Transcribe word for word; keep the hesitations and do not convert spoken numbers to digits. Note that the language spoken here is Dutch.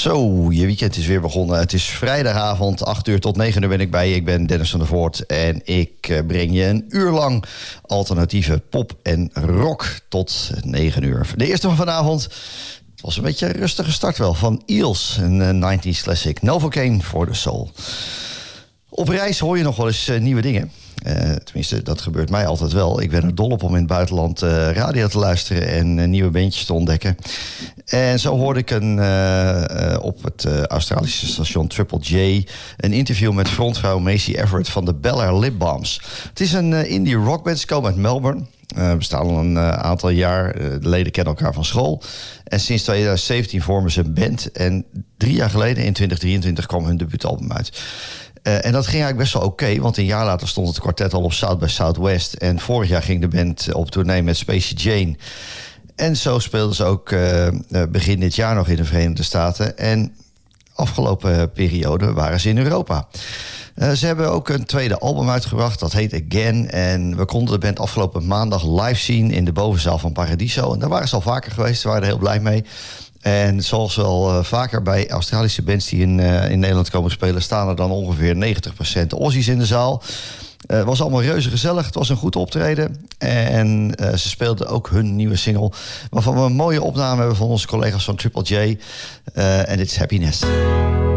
Zo, je weekend is weer begonnen. Het is vrijdagavond, acht uur tot negen uur ben ik bij je. Ik ben Dennis van der Voort en ik breng je een uur lang alternatieve pop en rock tot negen uur. De eerste van vanavond, het was een beetje een rustige start wel, van Eels, een nineties classic. Novocaine for the Soul. Op reis hoor je nog wel eens uh, nieuwe dingen. Uh, tenminste, dat gebeurt mij altijd wel. Ik ben er dol op om in het buitenland uh, radio te luisteren en uh, nieuwe bandjes te ontdekken. En zo hoorde ik een, uh, uh, op het uh, Australische station Triple J een interview met frontvrouw Macy Everett van de Bel Air Lip Balms. Het is een uh, indie rockband, ze komen uit Melbourne. Uh, we bestaan al een uh, aantal jaar. Uh, de leden kennen elkaar van school. En sinds twintig zeventien vormen ze een band. En drie jaar geleden, in twintig drieëntwintig, kwam hun debuutalbum uit. Uh, en dat ging eigenlijk best wel oké, okay, want een jaar later stond het kwartet al op South by Southwest. En vorig jaar ging de band op tournee met Spacey Jane. En zo speelden ze ook uh, begin dit jaar nog in de Verenigde Staten. En afgelopen periode waren ze in Europa. Uh, ze hebben ook een tweede album uitgebracht, dat heet Again. En we konden de band afgelopen maandag live zien in de bovenzaal van Paradiso. En daar waren ze al vaker geweest, ze waren er heel blij mee. En zoals wel uh, vaker bij Australische bands die in, uh, in Nederland komen spelen, staan er dan ongeveer negentig procent Aussies in de zaal. Het uh, was allemaal reuze gezellig, het was een goed optreden. En uh, ze speelden ook hun nieuwe single, waarvan we een mooie opname hebben van onze collega's van Triple J. Uh, en dit is Happiness.